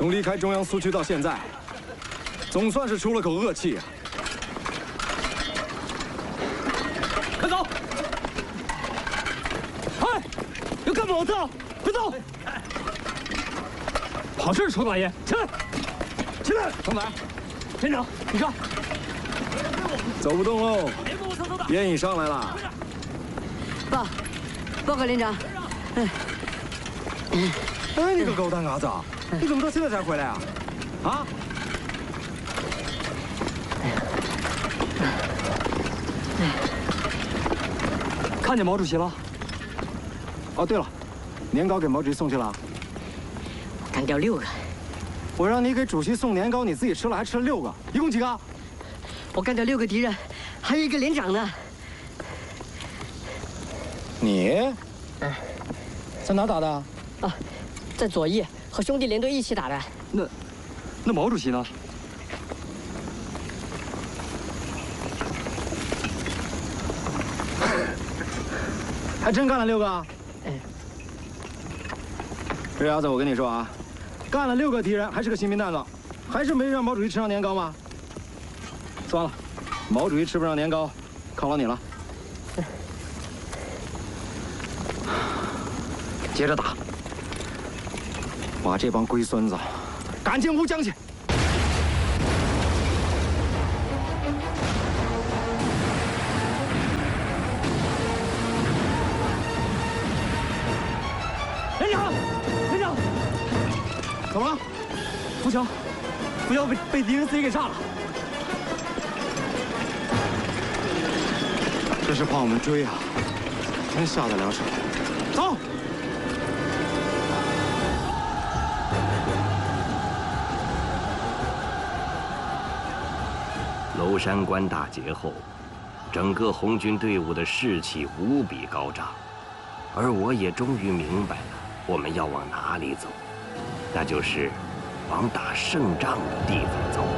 从离开中央苏区到现在，总算是出了口恶气啊！ 快走！哎，要干毛子？快走！好事，程大爷，起来！起来！程仔，连长，你看， 走不动喽，烟瘾上来了。 报告连长。 哎，你个狗蛋伢子，你怎么到现在才回来啊？啊？ 看见毛主席了？ 哦，对了，年糕给毛主席送去了。 干掉6个。 我让你给主席送年糕，你自己吃了还吃了6个，一共几个？ 我干掉6个敌人，还有1个连长呢。 你？在哪打的？ 啊，在左翼和兄弟连队一起打的。 那毛主席呢？ 还真干了6个啊！ 哎， 这鸭子，我跟你说啊，干了6个敌人，还是个新兵蛋子，还是没让毛主席吃上年糕吗？算了，毛主席吃不上年糕，犒劳你了。接着打，把这帮龟孙子赶进乌江去！ 连长，连长， 怎么了？ 扶墙被敌人自己给炸了。 这是怕我们追啊，真下得了手。走。 娄山关大捷后，整个红军队伍的士气无比高涨，而我也终于明白了我们要往哪里走，那就是往打胜仗的地方走。